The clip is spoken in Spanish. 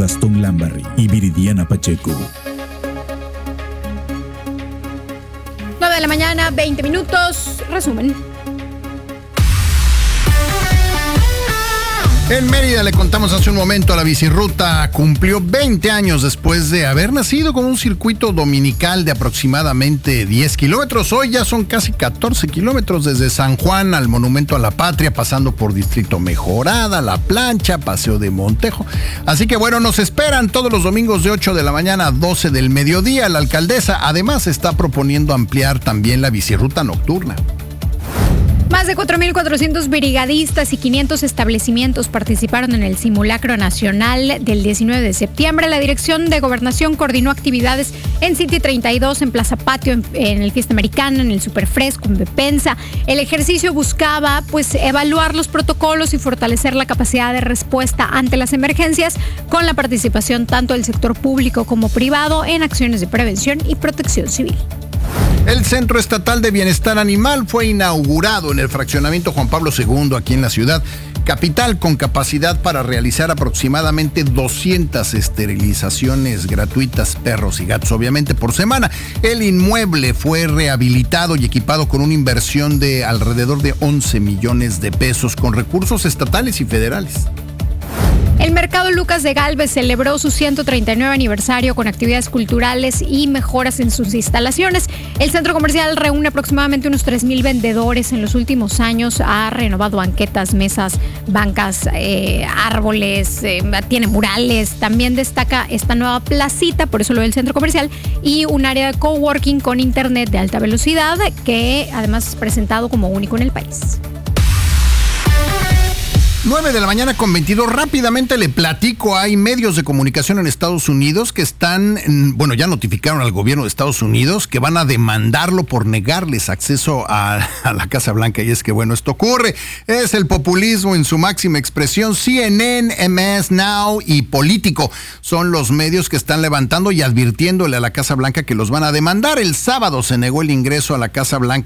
Gastón Lambarri y Viridiana Pacheco. 9 de la mañana, 20 minutos. Resumen. En Mérida, le contamos hace un momento, la bicirruta cumplió 20 años después de haber nacido con un circuito dominical de aproximadamente 10 kilómetros. Hoy ya son casi 14 kilómetros desde San Juan al Monumento a la Patria, pasando por Distrito Mejorada, La Plancha, Paseo de Montejo. Así que bueno, nos esperan todos los domingos de 8 de la mañana a 12 del mediodía. La alcaldesa además está proponiendo ampliar también la bicirruta nocturna. Más de 4.400 brigadistas y 500 establecimientos participaron en el simulacro nacional del 19 de septiembre. La Dirección de Gobernación coordinó actividades en City 32, en Plaza Patio, en el Fiesta Americana, en el Superfresco, en Bepensa. El ejercicio buscaba evaluar los protocolos y fortalecer la capacidad de respuesta ante las emergencias, con la participación tanto del sector público como privado en acciones de prevención y protección civil. El Centro Estatal de Bienestar Animal fue inaugurado en el fraccionamiento Juan Pablo II aquí en la ciudad capital, con capacidad para realizar aproximadamente 200 esterilizaciones gratuitas, perros y gatos, obviamente, por semana. El inmueble fue rehabilitado y equipado con una inversión de alrededor de 11 millones de pesos con recursos estatales y federales. El Mercado Lucas de Gálvez celebró su 139 aniversario con actividades culturales y mejoras en sus instalaciones. El centro comercial reúne aproximadamente unos 3,000 vendedores. En los últimos años ha renovado banquetas, mesas, bancas, árboles, tiene murales. También destaca esta nueva placita, por eso lo del centro comercial, y un área de coworking con internet de alta velocidad que además es presentado como único en el país. 9 de la mañana con 22. Rápidamente le platico, hay medios de comunicación en Estados Unidos que están, ya notificaron al gobierno de Estados Unidos que van a demandarlo por negarles acceso a la Casa Blanca. Y es que esto ocurre. Es el populismo en su máxima expresión. CNN, MS Now y Político son los medios que están levantando y advirtiéndole a la Casa Blanca que los van a demandar. El sábado se negó el ingreso a la Casa Blanca